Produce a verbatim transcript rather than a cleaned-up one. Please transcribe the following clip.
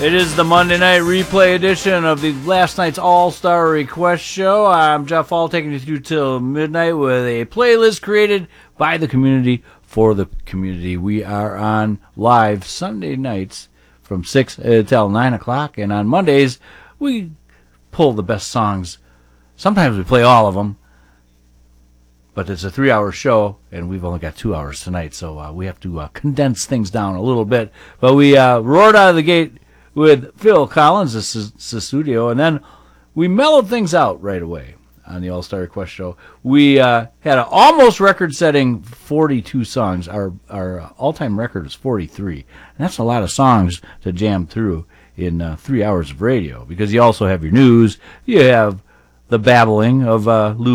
It is the Monday night replay edition of the last night's All-Star Request Show. I'm Jeff Hall, taking you through till midnight with a playlist created by the community for the community. We are on live Sunday nights from six until nine o'clock, and on Mondays we pull the best songs. Sometimes we play all of them, but it's a three-hour show, and we've only got two hours tonight, so uh, we have to uh, condense things down a little bit. But we uh, roared out of the gate with Phil Collins, this is the studio, and then we mellowed things out right away on the All-Star Request Show. We uh, had an almost record-setting forty-two songs. Our our all-time record is forty-three, and that's a lot of songs to jam through in uh, three hours of radio, because you also have your news, you have the babbling of uh, Lou